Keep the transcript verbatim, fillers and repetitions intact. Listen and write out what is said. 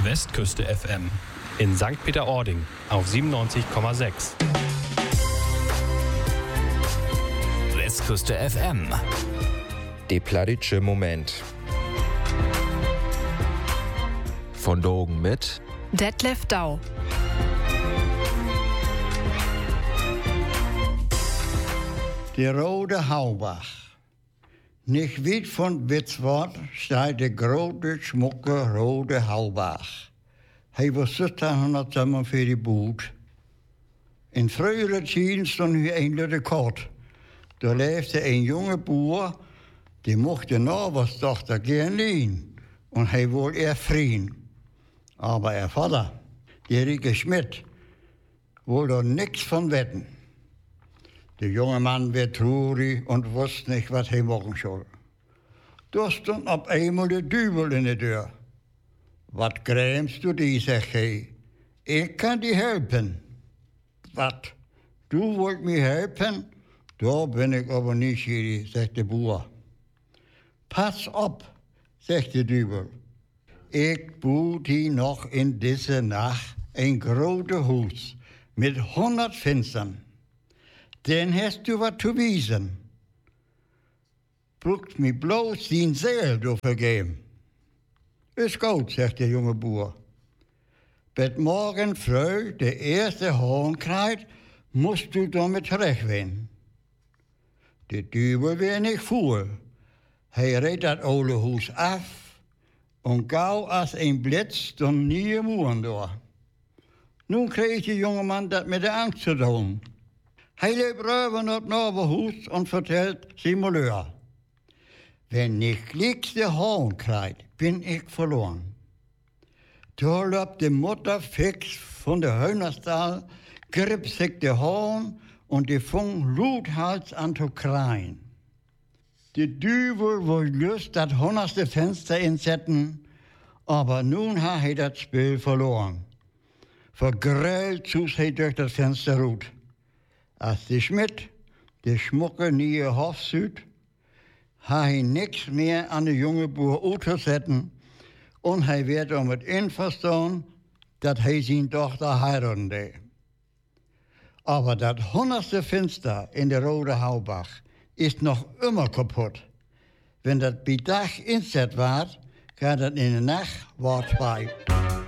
Westküste F M in Sankt Peter-Ording auf siebenundneunzig Komma sechs. Westküste F M. Der plattitsche Moment. Von Dogen mit Detlef Dau. Der Rode Haubach. Nicht weit von Witzwort steht der große, schmucke Rode Haubach. Hij was zestienhonderdzweeënveertig boet. In früheren Zeiten stond hier een Rekord. Da leefde een jonge boer, die mocht de Nachbarsdochter gern liehen. Und hij wollte er vriend. Aber er Vater, der Rieke Schmidt, wollte er nichts von wetten. Der junge Mann werd traurig und wusste nicht, was er machen soll. Da stond op einmal de Dübel in de deur. Wat grämst du die, zegt hij. Ik kan die helpen. Wat? Du wollt mir helpen? Da bin ich aber nicht, zegt de boer. Pass op, zegt de Dübel. Ik boet die noch in deze Nacht een grote Haus mit honderd Fenstern. Den hast du wat zu wiesen. Braucht mir bloß die Seel du vergeben. Ist gut, zegt der junge boer. Bet morgen früh der erste Hohn kreit, musst du damit rechtwenden. Der Dübel wär nicht faul. Hij reed dat oude Haus af und gauw als ein Blitz stond nie Muren door. Nun kreeg der junge Mann dat mit der Angst zu tun. Hij liep rüber naar het Naberhuis und vertellt sein Malheur. Wenn ich gleich de Hohn kreit, bin ich verloren. Da loopt de Mutter fix von der Hühnerstall, griff sich de Hohn und die fing Luthals an zu kreien. De Düvel wollte just das hundertste Fenster insetzen, aber nun hat er das Spiel verloren. Vergrellt zus hij durch das Fenster rut. Als die Schmidt, de schmucke nieuwe Hofsüd, hat hij niks mehr an de junge boer uitgezetten und hij werd om het inverstaan dat hij zijn dochter heiraten deed. Aber das hundertste Fenster in der Rode Haubach ist noch immer kaputt. Wenn das bei Tag inset war, kann das in der Nacht war zwei.